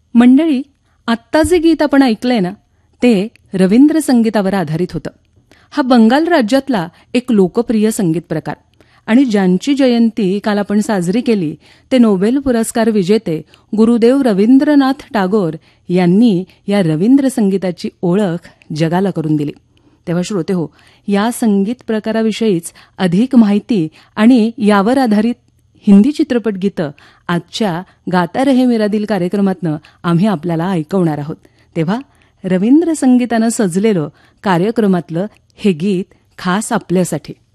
मंडळी, आत्ता जे गीत आपण ऐकलंय ना, ते रवींद्र संगीतावर आधारित होतं. हा बंगाल राज्यातला एक लोकप्रिय संगीत प्रकार आणि ज्यांची जयंती काल आपण साजरी केली ते नोबेल पुरस्कार विजेते गुरुदेव रवींद्रनाथ टागोर यांनी या रवींद्र संगीताची ओळख जगाला करून दिली. तेव्हा श्रोतेहो, या संगीत प्रकाराविषयीच अधिक माहिती आणि यावर आधारित हिंदी चित्रपट गीतं आजच्या गाता रहे मेरा दिल कार्यक्रमातनं आम्ही आपल्याला ऐकवणार आहोत. तेव्हा रवींद्र संगीतानं सजलेलं कार्यक्रमातलं हे गीत खास आपल्यासाठी.